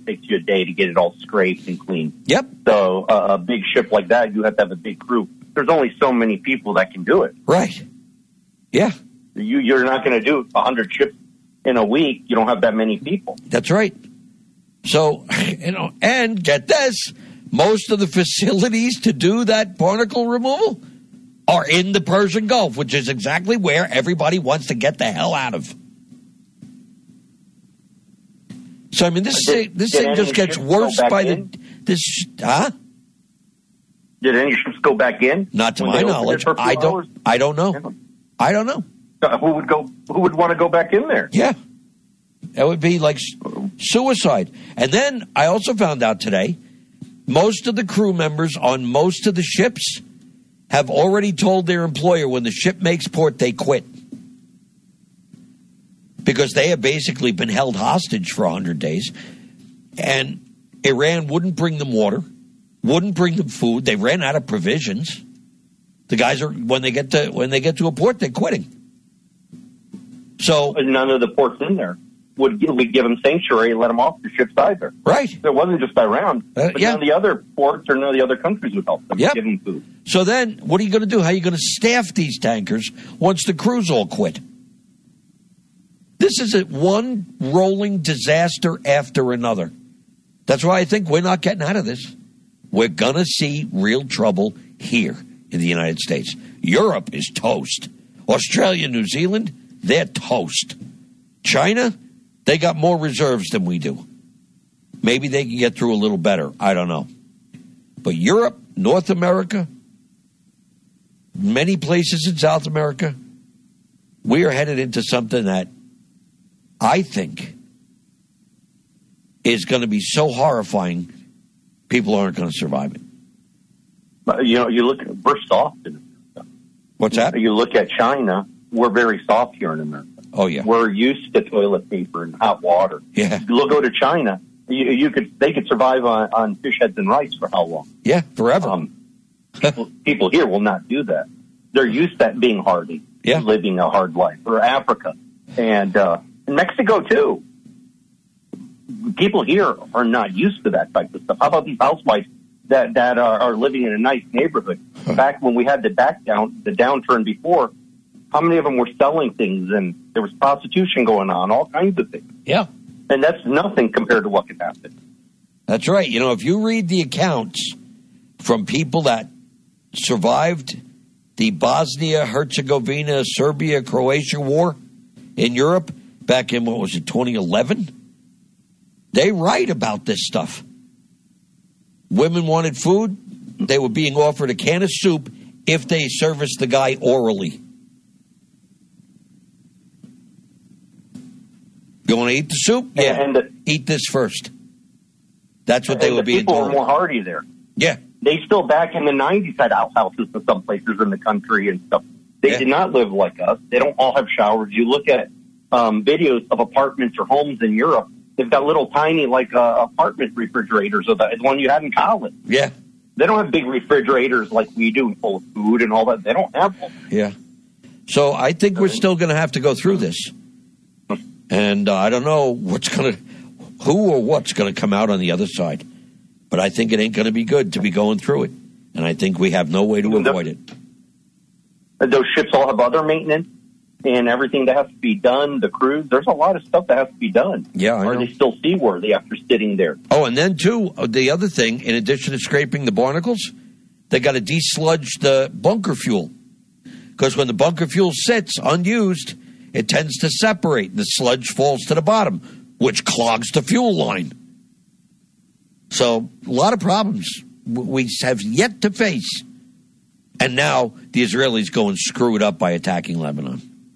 It takes you a day to get it all scraped and cleaned. Yep. So a big ship like that, you have to have a big crew. There's only so many people that can do it. Right. Yeah. You're not going to do 100 ships in a week. You don't have that many people. That's right. So, and get this, most of the facilities to do that barnacle removal are in the Persian Gulf, which is exactly where everybody wants to get the hell out of. So, I mean, this thing just gets worse by the... Did any ships go back in? Not to my knowledge. I don't know. I don't know. Who would want to go back in there? Yeah. That would be like suicide. And then I also found out today, most of the crew members on most of the ships have already told their employer when the ship makes port, they quit. Because they have basically been held hostage for 100 days. And Iran wouldn't bring them water, wouldn't bring them food. They ran out of provisions. The guys are when they get to a port, they're quitting. So none of the ports in there would give them sanctuary and let them off the ships either. Right. It wasn't just Iran, but none of the other ports or none of the other countries would help them give them food. So then, what are you going to do? How are you going to staff these tankers once the crews all quit? This is one rolling disaster after another. That's why I think we're not getting out of this. We're going to see real trouble here in the United States. Europe is toast. Australia, New Zealand, they're toast. China, they got more reserves than we do. Maybe they can get through a little better. I don't know. But Europe, North America, many places in South America, we are headed into something that I think is going to be so horrifying, people aren't going to survive it. But, you look at, we're soft in America. What's that? You look at China, we're very soft here in America. Oh, yeah. We're used to toilet paper and hot water. Yeah. You go to China, they could survive on fish heads and rice for how long? Yeah, forever. People here will not do that. They're used to being hardy, living a hard life. Or Africa and Mexico too. People here are not used to that type of stuff. How about these housewives that are living in a nice neighborhood? Back when we had the downturn before, how many of them were selling things and there was prostitution going on, all kinds of things. Yeah. And that's nothing compared to what could happen. That's right. If you read the accounts from people that survived the Bosnia-Herzegovina, Serbia-Croatia war in Europe back in, 2011? They write about this stuff. Women wanted food. They were being offered a can of soup if they serviced the guy orally. You want to eat the soup? Yeah. Eat this first. That's what they were being told. People were more hardy there. Yeah. They still, back in the 90s, had outhouses in some places in the country and stuff. They did not live like us. They don't all have showers. You look at videos of apartments or homes in Europe, they've got little tiny, apartment refrigerators, or the one you had in college. Yeah. They don't have big refrigerators like we do, full of food and all that. They don't have them. Yeah. So I think we're still going to have to go through this. And I don't know who or what's going to come out on the other side. But I think it ain't going to be good to be going through it. And I think we have no way to avoid it. Those ships all have other maintenance and everything that has to be done. The crews, there's a lot of stuff that has to be done. Yeah, I know. Are they still seaworthy after sitting there? Oh, and then, too, the other thing, in addition to scraping the barnacles, they got to desludge the bunker fuel. Because when the bunker fuel sits unused, it tends to separate. The sludge falls to the bottom, which clogs the fuel line. So, a lot of problems we have yet to face. And now the Israelis go and screw it up by attacking Lebanon.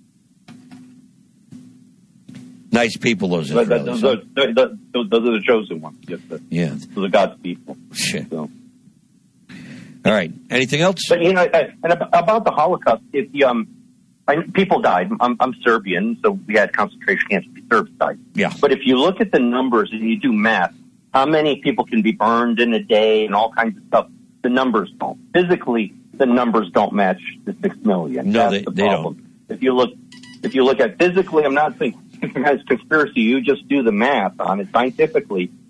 Nice people, those Israelis. Those are the chosen ones. Yeah. Those are God's people. Shit. So. All right. Anything else? But, and about the Holocaust, people died. I'm Serbian, so we had concentration camps. Serbs died. Yeah. But if you look at the numbers and you do math, how many people can be burned in a day and all kinds of stuff, the numbers don't. Physically, the numbers don't match the 6 million. No, That's they don't. If you look at physically, I'm not saying it's conspiracy. You just do the math on it scientifically.